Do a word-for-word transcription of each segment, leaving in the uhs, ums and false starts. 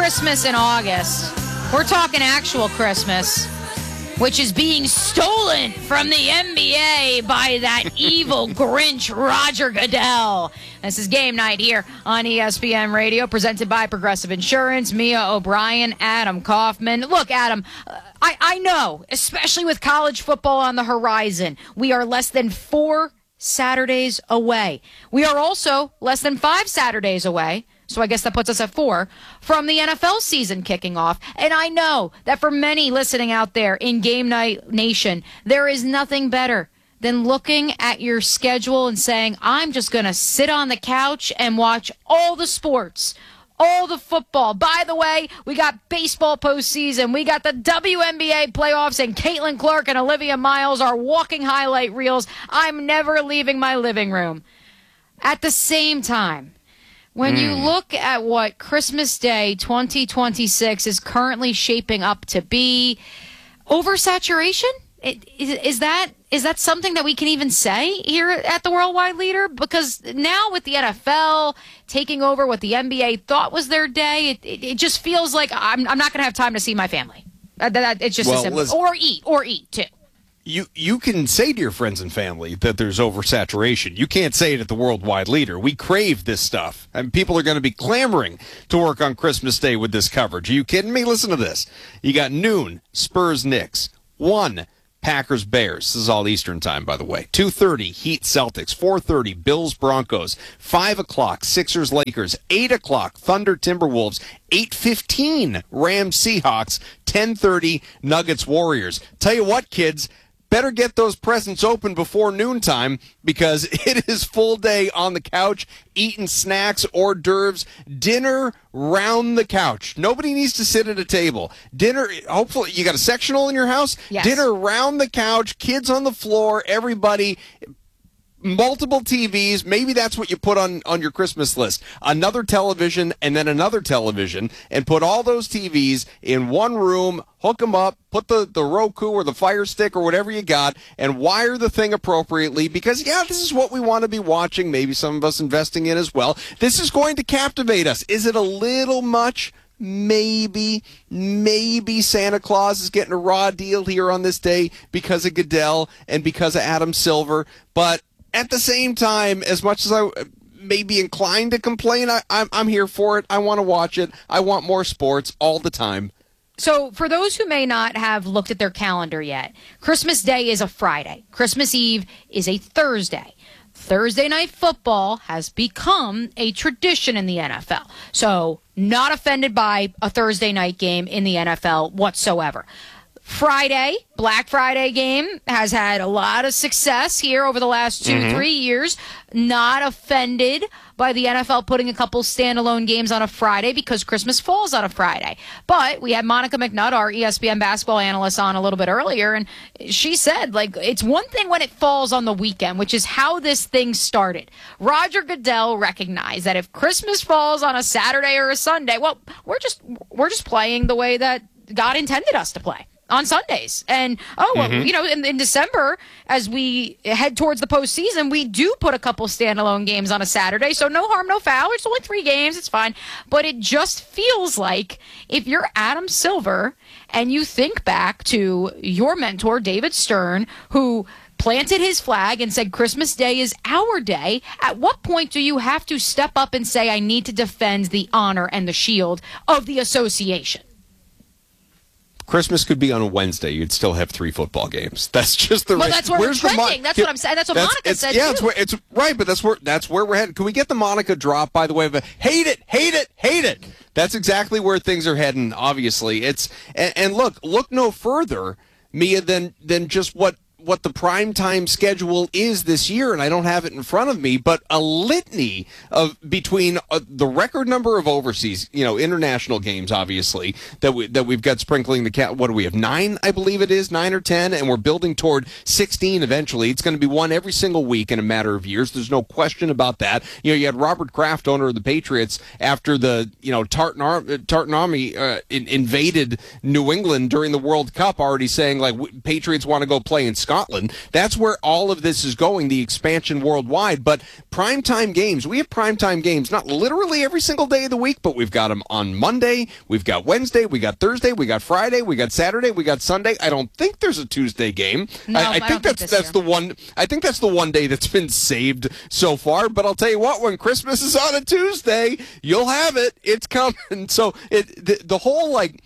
Christmas in August. We're talking actual Christmas, which is being stolen from the N B A by that evil Grinch, Roger Goodell. This is Game Night here on E S P N Radio, presented by Progressive Insurance. Mia O'Brien, Adam Kaufman. Look, Adam, I, I know, especially with college football on the horizon, we are less than four Saturdays away. We are also less than five Saturdays away, so I guess that puts us at four, from the N F L season kicking off. And I know that for many listening out there in Game Night Nation, there is nothing better than looking at your schedule and saying, I'm just going to sit on the couch and watch all the sports, all the football. By the way, we got baseball postseason. We got the W N B A playoffs, and Caitlin Clark and Olivia Miles are walking highlight reels. I'm never leaving my living room. At the same time, when mm. you look at what Christmas Day twenty twenty-six is currently shaping up to be, oversaturation? It, is, is that is that something that we can even say here at the Worldwide Leader? Because now with the N F L taking over what the N B A thought was their day, it, it, it just feels like I'm, I'm not going to have time to see my family. Uh, that, it's just well, as simple. Or eat, or eat, too. You you can say to your friends and family that there's oversaturation. You can't say it at the Worldwide Leader. We crave this stuff. And people are going to be clamoring to work on Christmas Day with this coverage. Are you kidding me? Listen to this. You got noon, Spurs Knicks. one, Packers Bears. This is all Eastern time, by the way. two thirty, Heat Celtics. four thirty, Bills Broncos. five o'clock, Sixers Lakers. eight o'clock, Thunder Timberwolves. eight fifteen, Rams Seahawks. ten thirty, Nuggets Warriors. Tell you what, kids, better get those presents open before noontime, because it is full day on the couch, eating snacks, hors d'oeuvres, dinner round the couch. Nobody needs to sit at a table. Dinner, hopefully, you got a sectional in your house? Yes. Dinner round the couch, kids on the floor, everybody, multiple T Vs. Maybe that's what you put on, on your Christmas list. Another television and then another television, and put all those T Vs in one room, hook them up, put the, the Roku or the Fire Stick or whatever you got, and wire the thing appropriately, because, yeah, this is what we want to be watching, maybe some of us investing in as well. This is going to captivate us. Is it a little much? Maybe, maybe Santa Claus is getting a raw deal here on this day because of Goodell and because of Adam Silver, but at the same time, as much as I may be inclined to complain, I, I'm, I'm here for it. I want to watch it. I want more sports all the time. So for those who may not have looked at their calendar yet, Christmas Day is a Friday. Christmas Eve is a Thursday. Thursday Night Football has become a tradition in the N F L. So not offended by a Thursday night game in the N F L whatsoever. Friday, Black Friday game, has had a lot of success here over the last two, mm-hmm. three years. Not offended by the N F L putting a couple standalone games on a Friday because Christmas falls on a Friday. But we had Monica McNutt, our E S P N basketball analyst, on a little bit earlier, and she said, like, it's one thing when it falls on the weekend, which is how this thing started. Roger Goodell recognized that if Christmas falls on a Saturday or a Sunday, well, we're just we're just playing the way that God intended us to play. On Sundays. And, oh, well, mm-hmm. you know, in, in December, as we head towards the postseason, we do put a couple standalone games on a Saturday. So no harm, no foul. It's only three games. It's fine. But it just feels like if you're Adam Silver and you think back to your mentor, David Stern, who planted his flag and said Christmas Day is our day, at what point do you have to step up and say, I need to defend the honor and the shield of the association? Christmas could be on a Wednesday. You'd still have three football games. That's just the. Well, that's where Where's we're trending. That's what I'm saying. That's what that's, Monica said yeah, too. It's where, it's right, but that's where that's where we're headed. Can we get the Monica drop? By the way, of a, hate it, hate it, hate it. That's exactly where things are heading. Obviously, it's and, and look, look no further, Mia, than than just what. what the primetime schedule is this year, and I don't have it in front of me, but a litany of between uh, the record number of overseas, you know, international games, obviously, that we that we've got sprinkling the cat. What do we have? Nine, I believe it is, nine or ten, and we're building toward sixteen eventually. It's going to be one every single week in a matter of years. There's no question about that. You know, you had Robert Kraft, owner of the Patriots, after the you know Tartan, Ar- Tartan Army uh, in- invaded New England during the World Cup, already saying like Patriots want to go play in Scotland. That's where all of this is going, the expansion worldwide. But primetime games, we have primetime games, not literally every single day of the week, but we've got them on Monday, we've got Wednesday, we got Thursday, we got Friday, we got Saturday, we got Sunday. I don't think there's a Tuesday game. No, I, I, I think don't that's think that's year. the one. I think that's the one day that's been saved so far. But I'll tell you what, when Christmas is on a Tuesday, you'll have it. It's coming. So it the, the whole like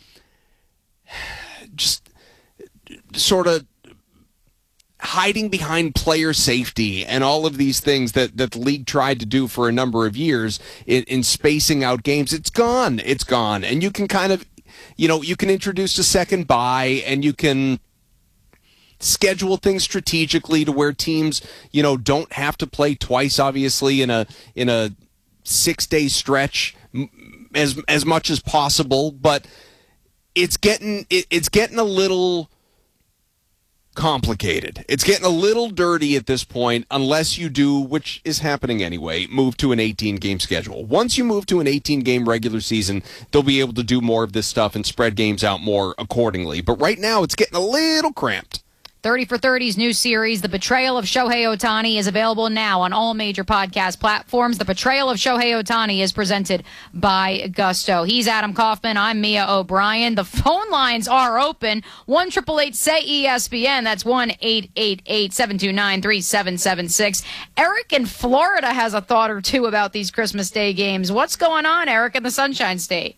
just sort of hiding behind player safety and all of these things that, that the league tried to do for a number of years in, in spacing out games, it's gone. It's gone. And you can kind of, you know, you can introduce a second bye and you can schedule things strategically to where teams, you know, don't have to play twice, obviously, in a in a six-day stretch as as much as possible. But it's getting it, it's getting a little complicated. It's getting a little dirty at this point, unless you do, which is happening anyway, move to an eighteen-game schedule. Once you move to an eighteen-game regular season, they'll be able to do more of this stuff and spread games out more accordingly. But right now, it's getting a little cramped. thirty for thirty's new series, The Betrayal of Shohei Ohtani, is available now on all major podcast platforms. The Betrayal of Shohei Ohtani is presented by Gusto. He's Adam Kaufman. I'm Mia O'Brien. The phone lines are open. one eight eight eight say E S P N. That's one eight eight eight seven two nine three seven seven six. Eric in Florida has a thought or two about these Christmas Day games. What's going on, Eric, in the Sunshine State?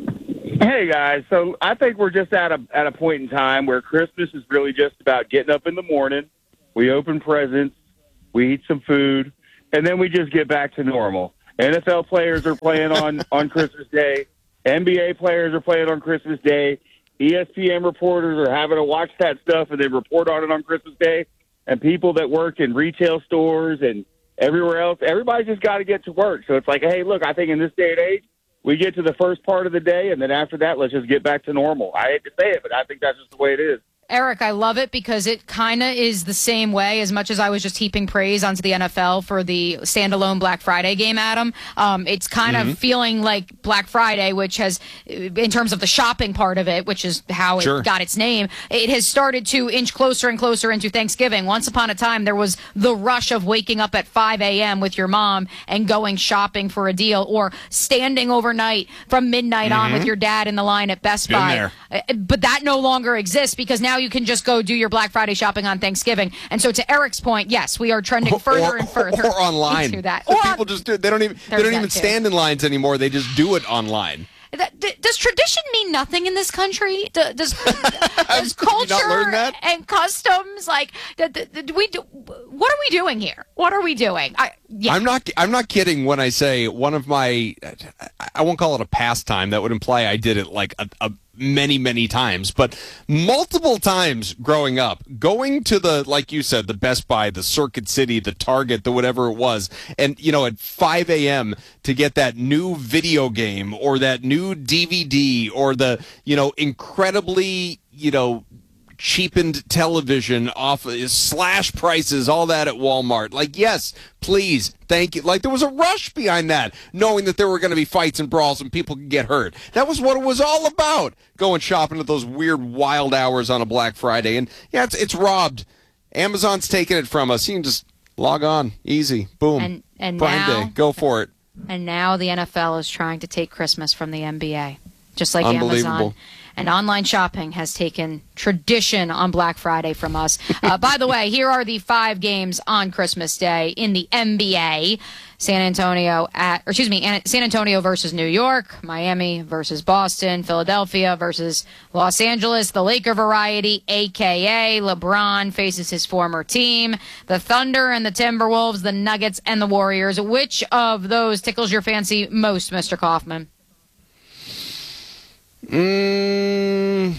Hey guys, so I think we're just at a at a point in time where Christmas is really just about getting up in the morning, we open presents, we eat some food, and then we just get back to normal. N F L players are playing on, on Christmas Day, N B A players are playing on Christmas Day, E S P N reporters are having to watch that stuff and they report on it on Christmas Day, and people that work in retail stores and everywhere else, everybody just got to get to work. So it's like, hey, look, I think in this day and age, we get to the first part of the day, and then after that, let's just get back to normal. I hate to say it, but I think that's just the way it is. Eric, I love it because it kind of is the same way. As much as I was just heaping praise onto the N F L for the standalone Black Friday game, Adam, um, it's kind mm-hmm. of feeling like Black Friday, which has, in terms of the shopping part of it, which is how sure. it got its name, it has started to inch closer and closer into Thanksgiving. Once upon a time, there was the rush of waking up at five a.m. with your mom and going shopping for a deal, or standing overnight from midnight mm-hmm. on with your dad in the line at Best Been Buy. There. But that no longer exists because now you can just go do your Black Friday shopping on Thanksgiving. And so to Eric's point, yes, we are trending further or, and further or online. into that. So or, people just do, they don't even they don't even stand in lines anymore. They just do it online. That, does tradition mean nothing in this country? Does, does, does culture and customs, like, do we do, what are we doing here? What are we doing? I, yeah. I'm not. I'm not kidding when I say one of my. I won't call it a pastime. That would imply I did it like a, a many, many times, but multiple times growing up, going to the, like you said, the Best Buy, the Circuit City, the Target, the whatever it was, and, you know, at five a.m. to get that new video game or that new D V D or the, you know, incredibly, you know, cheapened television off slash prices, all that at Walmart. Like, yes, please, thank you. Like, there was a rush behind that, knowing that there were going to be fights and brawls and people could get hurt. That was what it was all about, going shopping at those weird, wild hours on a Black Friday. And, yeah, it's, it's robbed. Amazon's taking it from us. You can just log on. Easy. Boom. And, and Prime now, Day. Go for it. And now the N F L is trying to take Christmas from the N B A, just like Unbelievable. Amazon. And online shopping has taken tradition on Black Friday from us. Uh, by the way, here are the five games on Christmas Day in the N B A. San Antonio at, or excuse me, San Antonio versus New York, Miami versus Boston, Philadelphia versus Los Angeles, the Laker variety, a k a. LeBron faces his former team, the Thunder and the Timberwolves, the Nuggets and the Warriors. Which of those tickles your fancy most, Mister Kaufman? Mm.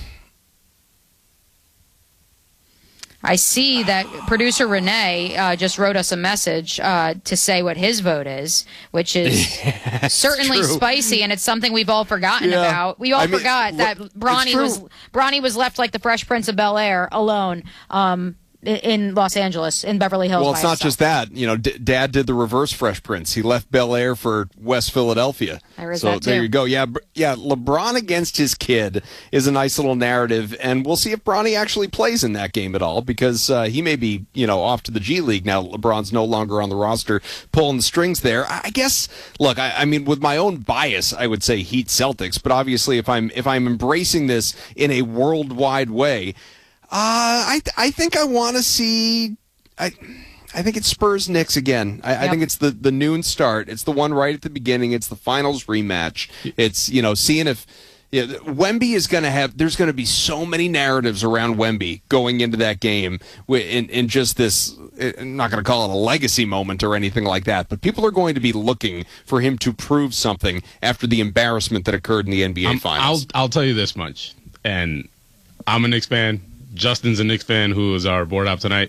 I see that producer Renee uh, just wrote us a message uh, to say what his vote is, which is yeah, certainly true. spicy, and it's something we've all forgotten yeah. about. We all I mean, forgot that Bronny was Bronny was left like the Fresh Prince of Bel-Air, alone. Um, in Los Angeles, in Beverly Hills. Well, it's not himself. just that. You know, D- Dad did the reverse Fresh Prince. He left Bel Air for West Philadelphia. I heard so that too. there you go. Yeah, yeah. LeBron against his kid is a nice little narrative, and we'll see if Bronny actually plays in that game at all, because uh, he may be, you know, off to the G League now. LeBron's no longer on the roster, pulling the strings there. I guess. Look, I, I mean, with my own bias, I would say Heat Celtics, but obviously, if I'm if I'm embracing this in a worldwide way. Uh, I I think I want to see. I I think it's Spurs Knicks again. I, yep. I think it's the, the noon start. It's the one right at the beginning. It's the finals rematch. It's, you know, seeing if you know, Wemby is going to have. There's going to be so many narratives around Wemby going into that game in in just this. I'm not going to call it a legacy moment or anything like that, but people are going to be looking for him to prove something after the embarrassment that occurred in the N B A I'm, finals. I'll I'll tell you this much, and I'm a Knicks fan. Justin's a Knicks fan, who is our board op tonight.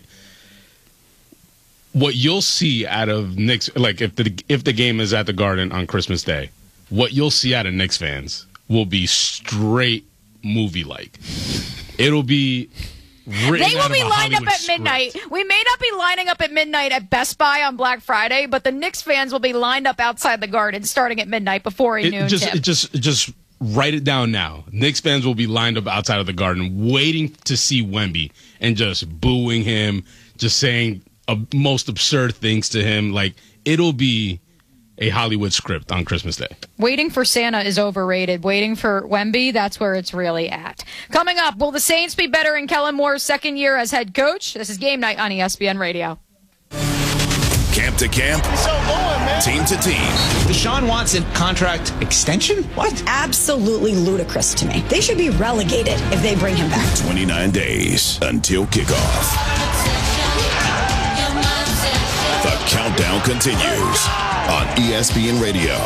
What you'll see out of Knicks, like if the if the game is at the Garden on Christmas Day, what you'll see out of Knicks fans will be straight movie-like. It'll be written They will out be of a lined up Hollywood at script. midnight. We may not be lining up at midnight at Best Buy on Black Friday, but the Knicks fans will be lined up outside the Garden starting at midnight before a It noon just, tip. it just, just write it down now. Knicks fans will be lined up outside of the Garden, waiting to see Wemby and just booing him, just saying uh, most absurd things to him. Like, it'll be a Hollywood script on Christmas Day. Waiting for Santa is overrated. Waiting for Wemby, that's where it's really at. Coming up, will the Saints be better in Kellen Moore's second year as head coach? This is Game Night on E S P N Radio. Camp to camp, team to team. Deshaun Watson contract extension? What? Absolutely ludicrous to me. They should be relegated if they bring him back. twenty-nine days until kickoff. The countdown continues on E S P N Radio.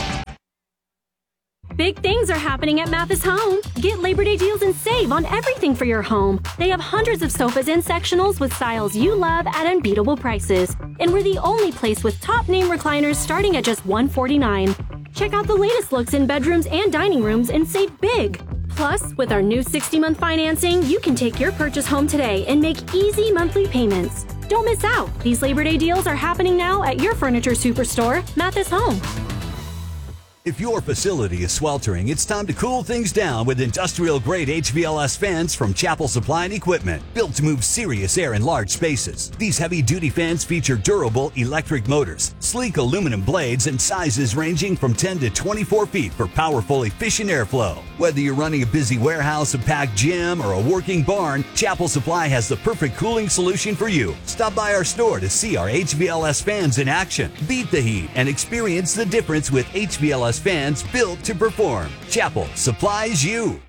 Big things are happening at Mathis Home. Get Labor Day deals and save on everything for your home. They have hundreds of sofas and sectionals with styles you love at unbeatable prices. And we're the only place with top name recliners starting at just one hundred forty-nine dollars. Check out the latest looks in bedrooms and dining rooms and save big. Plus, with our new sixty-month financing, you can take your purchase home today and make easy monthly payments. Don't miss out. These Labor Day deals are happening now at your furniture superstore, Mathis Home. If your facility is sweltering, it's time to cool things down with industrial-grade H V L S fans from Chapel Supply and Equipment, built to move serious air in large spaces. These heavy-duty fans feature durable electric motors, sleek aluminum blades, and sizes ranging from ten to twenty-four feet for powerful, efficient airflow. Whether you're running a busy warehouse, a packed gym, or a working barn, Chapel Supply has the perfect cooling solution for you. Stop by our store to see our H V L S fans in action. Beat the heat and experience the difference with H V L S fans built to perform. Chapel supplies you.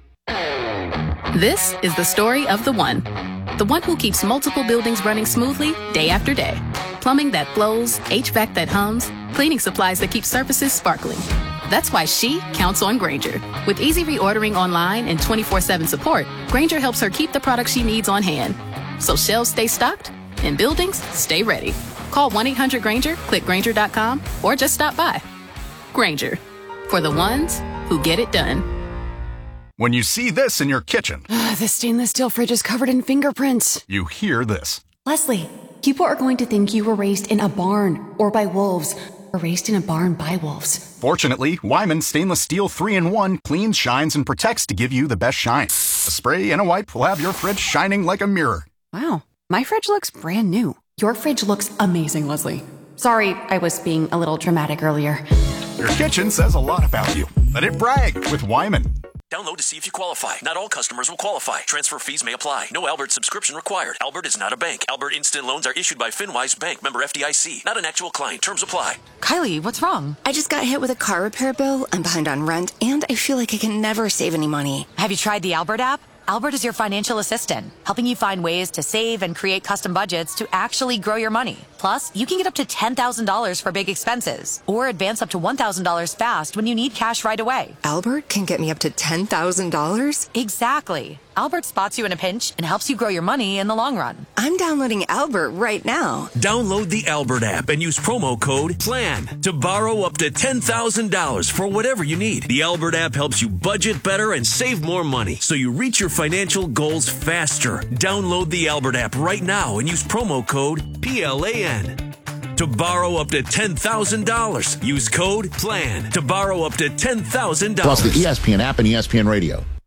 This is the story of the one. The one who keeps multiple buildings running smoothly day after day. Plumbing that flows, H V A C that hums, cleaning supplies that keep surfaces sparkling. That's why she counts on Grainger. With easy reordering online and twenty-four seven support, Grainger helps her keep the products she needs on hand. So shelves stay stocked and buildings stay ready. Call one eight hundred Grainger, click Grainger dot com, or just stop by. Grainger, for the ones who get it done. When you see this in your kitchen, this stainless steel fridge is covered in fingerprints. You hear this. Leslie, people are going to think you were raised in a barn or by wolves, or raised in a barn by wolves. Fortunately, Wyman Stainless Steel three in one cleans, shines, and protects to give you the best shine. A spray and a wipe will have your fridge shining like a mirror. Wow, my fridge looks brand new. Your fridge looks amazing, Leslie. Sorry, I was being a little dramatic earlier. Your kitchen says a lot about you. Let it brag with Wyman. Download to see if you qualify. Not all customers will qualify. Transfer fees may apply. No Albert subscription required. Albert is not a bank. Albert Instant Loans are issued by FinWise Bank, member F D I C. Not an actual client. Terms apply. Kylie, what's wrong? I just got hit with a car repair bill. I'm behind on rent, and I feel like I can never save any money. Have you tried the Albert app? Albert is your financial assistant, helping you find ways to save and create custom budgets to actually grow your money. Plus, you can get up to ten thousand dollars for big expenses or advance up to one thousand dollars fast when you need cash right away. Albert can get me up to ten thousand dollars? Exactly. Albert spots you in a pinch and helps you grow your money in the long run. I'm downloading Albert right now. Download the Albert app and use promo code PLAN to borrow up to ten thousand dollars for whatever you need. The Albert app helps you budget better and save more money so you reach your financial goals faster. Download the Albert app right now and use promo code P L A N to borrow up to ten thousand dollars. Use code PLAN to borrow up to ten thousand dollars. Plus the E S P N app and E S P N Radio.